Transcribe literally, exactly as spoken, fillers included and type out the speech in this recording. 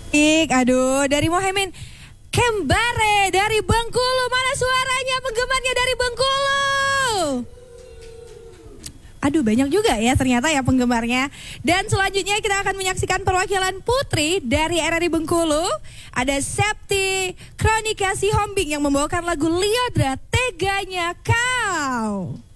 Ik, aduh, dari Mohaimin. Kembare dari Bengkulu. Mana suaranya penggemarnya dari Bengkulu? Aduh, banyak juga ya ternyata ya penggemarnya. Dan selanjutnya kita akan menyaksikan perwakilan putri dari R R I Bengkulu. Ada Septi Kronika Sihombing yang membawakan lagu Liodra Teganya Kau.